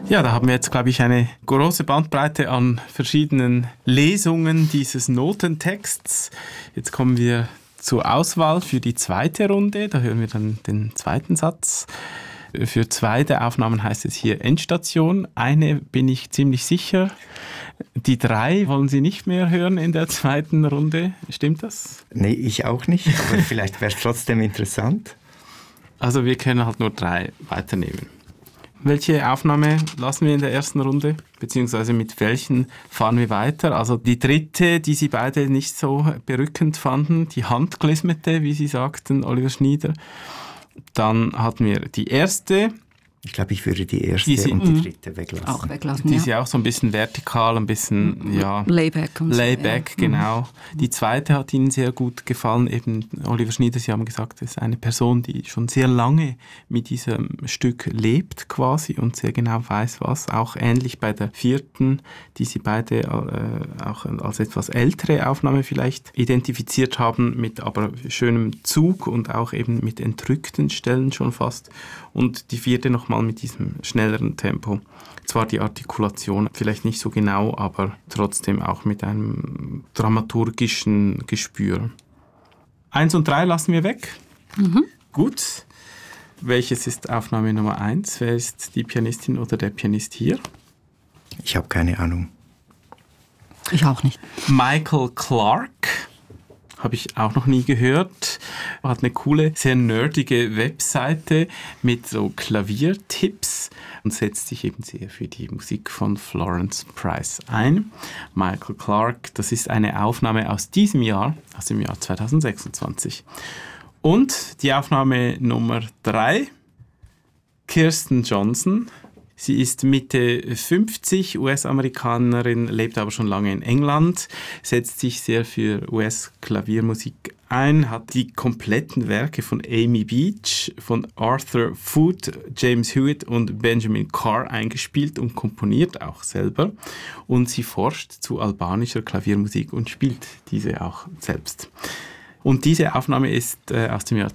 Ja, da haben wir jetzt, glaube ich, eine große Bandbreite an verschiedenen Lesungen dieses Notentexts. Jetzt kommen wir zur Auswahl für die zweite Runde. Da hören wir dann den zweiten Satz. Für 2 der Aufnahmen heißt es hier Endstation. Eine bin ich ziemlich sicher. Die 3 wollen Sie nicht mehr hören in der zweiten Runde. Stimmt das? Nee, ich auch nicht, aber vielleicht wäre es trotzdem interessant. Also wir können halt nur 3 weiternehmen. Welche Aufnahme lassen wir in der ersten Runde? Beziehungsweise mit welchen fahren wir weiter? Also die dritte, die Sie beide nicht so berückend fanden, die handgelismete, wie Sie sagten, Oliver Schnieder. Dann hatten wir die erste. Ich glaube, ich würde die erste und die dritte weglassen. Auch weglassen, Die ist ja auch so ein bisschen vertikal, ein bisschen, ja... Layback und Layback, so. Ja. Genau. Die zweite hat Ihnen sehr gut gefallen. Eben Oliver Schnieder, Sie haben gesagt, das ist eine Person, die schon sehr lange mit diesem Stück lebt quasi und sehr genau weiß, was. Auch ähnlich bei der vierten, die Sie beide auch als etwas ältere Aufnahme vielleicht identifiziert haben, mit aber schönem Zug und auch eben mit entrückten Stellen schon fast. Und die vierte nochmal mit diesem schnelleren Tempo. Zwar die Artikulation vielleicht nicht so genau, aber trotzdem auch mit einem dramaturgischen Gespür. 1 und 3 lassen wir weg. Mhm. Gut. Welches ist Aufnahme Nummer 1? Wer ist die Pianistin oder der Pianist hier? Ich habe keine Ahnung. Ich auch nicht. Michael Clark. Habe ich auch noch nie gehört. Hat eine coole, sehr nerdige Webseite mit so Klaviertipps und setzt sich eben sehr für die Musik von Florence Price ein. Michael Clark, das ist eine Aufnahme aus diesem Jahr, aus dem Jahr 2026. Und die Aufnahme Nummer 3, Kirsten Johnson. Sie ist Mitte 50, US-Amerikanerin, lebt aber schon lange in England, setzt sich sehr für US-Klaviermusik ein, hat die kompletten Werke von Amy Beach, von Arthur Foote, James Hewitt und Benjamin Carr eingespielt und komponiert auch selber. Und sie forscht zu albanischer Klaviermusik und spielt diese auch selbst. Und diese Aufnahme ist aus dem Jahr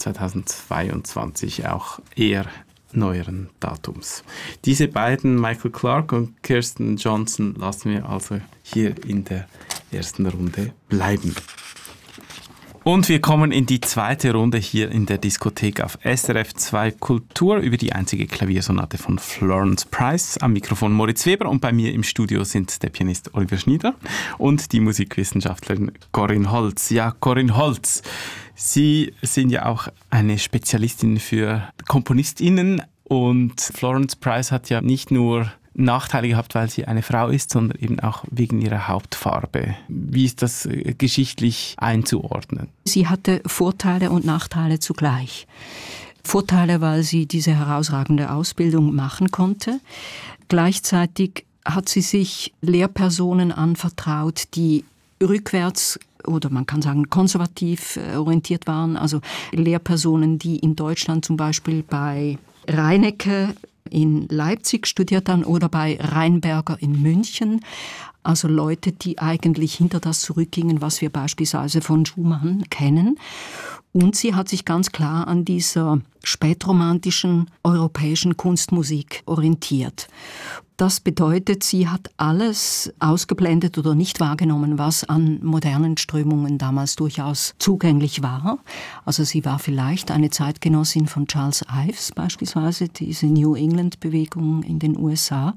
2022 auch eher neueren Datums. Diese beiden, Michael Clark und Kirsten Johnson, lassen wir also hier in der ersten Runde bleiben. Und wir kommen in die zweite Runde hier in der Diskothek auf SRF 2 Kultur über die einzige Klaviersonate von Florence Price. Am Mikrofon Moritz Weber und bei mir im Studio sind der Pianist Oliver Schnieder und die Musikwissenschaftlerin Corinne Holz. Ja, Corinne Holz, Sie sind ja auch eine Spezialistin für KomponistInnen und Florence Price hat ja nicht nur Nachteile gehabt, weil sie eine Frau ist, sondern eben auch wegen ihrer Hautfarbe. Wie ist das geschichtlich einzuordnen? Sie hatte Vorteile und Nachteile zugleich. Vorteile, weil sie diese herausragende Ausbildung machen konnte. Gleichzeitig hat sie sich Lehrpersonen anvertraut, die rückwärts oder man kann sagen konservativ orientiert waren. Also Lehrpersonen, die in Deutschland zum Beispiel bei Reinecke in Leipzig studiert haben oder bei Rheinberger in München. Also Leute, die eigentlich hinter das zurückgingen, was wir beispielsweise von Schumann kennen. Und sie hat sich ganz klar an dieser spätromantischen europäischen Kunstmusik orientiert. Das bedeutet, sie hat alles ausgeblendet oder nicht wahrgenommen, was an modernen Strömungen damals durchaus zugänglich war. Also sie war vielleicht eine Zeitgenossin von Charles Ives beispielsweise, diese New England-Bewegung in den USA.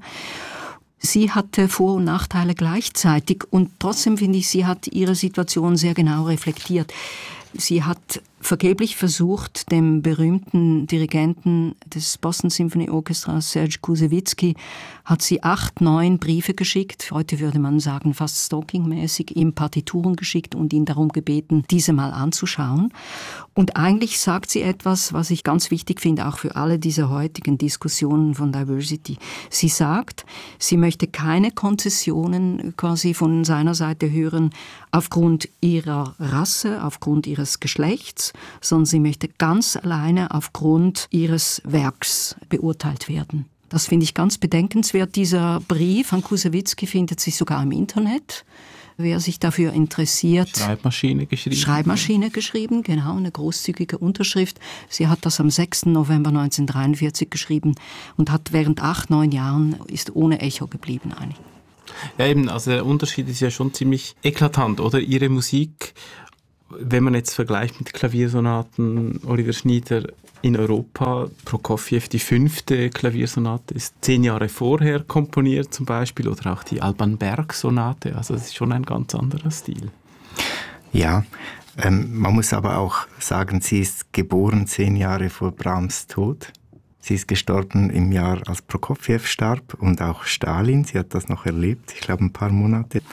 Sie hatte Vor- und Nachteile gleichzeitig und trotzdem finde ich, sie hat ihre Situation sehr genau reflektiert. Sie hat vergeblich versucht, dem berühmten Dirigenten des Boston Symphony Orchestra, Serge Koussevitzky, hat sie 8, 9 Briefe geschickt, heute würde man sagen fast stalkingmäßig, ihm Partituren geschickt und ihn darum gebeten, diese mal anzuschauen. Und eigentlich sagt sie etwas, was ich ganz wichtig finde, auch für alle diese heutigen Diskussionen von Diversity. Sie sagt, sie möchte keine Konzessionen quasi von seiner Seite hören aufgrund ihrer Rasse, aufgrund ihres Geschlechts, sondern sie möchte ganz alleine aufgrund ihres Werks beurteilt werden. Das finde ich ganz bedenkenswert. Dieser Brief an Koussevitzky findet sich sogar im Internet. wer sich dafür interessiert. Schreibmaschine geschrieben, genau, eine großzügige Unterschrift. Sie hat das am 6. November 1943 geschrieben und hat während 8-9 Jahren ist ohne Echo geblieben eigentlich. Ja eben, also der Unterschied ist ja schon ziemlich eklatant, oder? Ihre Musik, wenn man jetzt vergleicht mit Klaviersonaten, Oliver Schnider in Europa, Prokofjew, die 5. Klaviersonate ist 10 Jahre vorher komponiert zum Beispiel, oder auch die Alban Berg-Sonate, also es ist schon ein ganz anderer Stil. Ja, man muss aber auch sagen, sie ist geboren 10 Jahre vor Brahms Tod. Sie ist gestorben im Jahr, als Prokofjew starb und auch Stalin. Sie hat das noch erlebt, ich glaube ein paar Monate.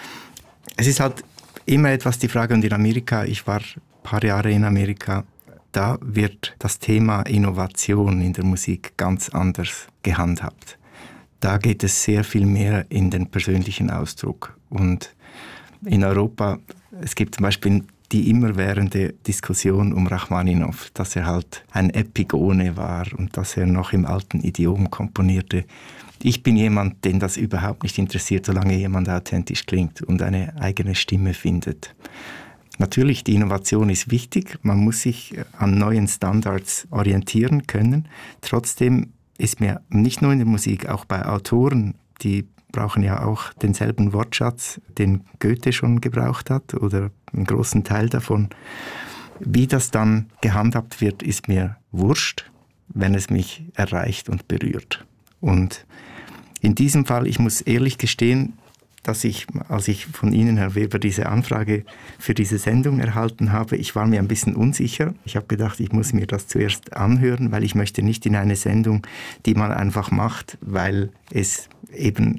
Es ist halt immer etwas die Frage, und in Amerika, ich war ein paar Jahre in Amerika, da wird das Thema Innovation in der Musik ganz anders gehandhabt. Da geht es sehr viel mehr in den persönlichen Ausdruck. Und in Europa, es gibt zum Beispiel die immerwährende Diskussion um Rachmaninow, dass er halt ein Epigone war und dass er noch im alten Idiom komponierte. Ich bin jemand, den das überhaupt nicht interessiert, solange jemand authentisch klingt und eine eigene Stimme findet. Natürlich, die Innovation ist wichtig, man muss sich an neuen Standards orientieren können. Trotzdem ist mir nicht nur in der Musik, auch bei Autoren, die brauchen ja auch denselben Wortschatz, den Goethe schon gebraucht hat oder einen großen Teil davon. Wie das dann gehandhabt wird, ist mir wurscht, wenn es mich erreicht und berührt. Und in diesem Fall, ich muss ehrlich gestehen, dass ich, als ich von Ihnen, Herr Weber, diese Anfrage für diese Sendung erhalten habe, ich war mir ein bisschen unsicher. Ich habe gedacht, ich muss mir das zuerst anhören, weil ich möchte nicht in eine Sendung, die man einfach macht, weil es eben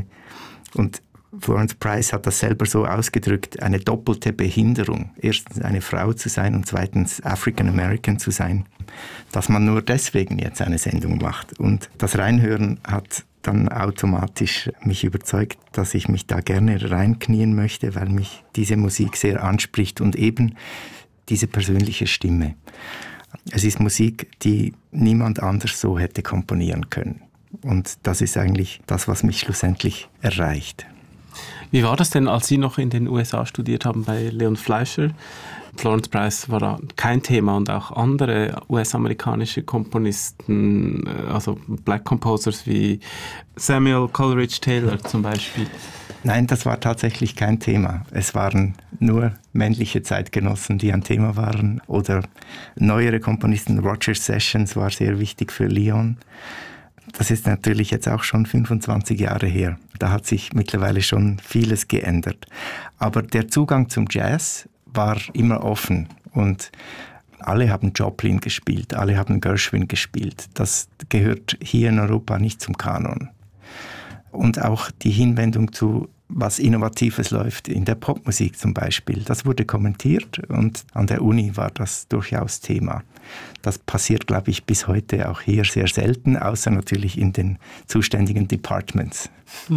und Florence Price hat das selber so ausgedrückt, eine doppelte Behinderung. Erstens eine Frau zu sein und zweitens African American zu sein, dass man nur deswegen jetzt eine Sendung macht. Und das Reinhören hat dann automatisch mich überzeugt, dass ich mich da gerne reinknien möchte, weil mich diese Musik sehr anspricht und eben diese persönliche Stimme. Es ist Musik, die niemand anders so hätte komponieren können. Und das ist eigentlich das, was mich schlussendlich erreicht. Wie war das denn, als Sie noch in den USA studiert haben bei Leon Fleischer? Florence Price war da kein Thema und auch andere US-amerikanische Komponisten, also Black Composers wie Samuel Coleridge Taylor zum Beispiel. Nein, das war tatsächlich kein Thema. Es waren nur männliche Zeitgenossen, die ein Thema waren. Oder neuere Komponisten, Roger Sessions war sehr wichtig für Leon. Das ist natürlich jetzt auch schon 25 Jahre her. Da hat sich mittlerweile schon vieles geändert. Aber der Zugang zum Jazz war immer offen und alle haben Joplin gespielt, alle haben Gershwin gespielt. Das gehört hier in Europa nicht zum Kanon. Und auch die Hinwendung zu was Innovatives läuft in der Popmusik zum Beispiel, das wurde kommentiert und an der Uni war das durchaus Thema. Das passiert, glaube ich, bis heute auch hier sehr selten, außer natürlich in den zuständigen Departments.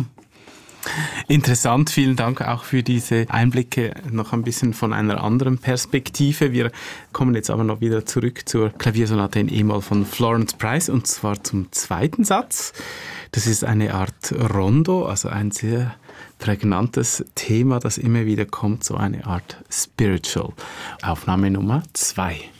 Interessant, vielen Dank auch für diese Einblicke, noch ein bisschen von einer anderen Perspektive. Wir kommen jetzt aber noch wieder zurück zur Klaviersonate in E-Moll von Florence Price und zwar zum zweiten Satz. Das ist eine Art Rondo, also ein sehr prägnantes Thema, das immer wieder kommt, so eine Art Spiritual. Aufnahme Nummer 2.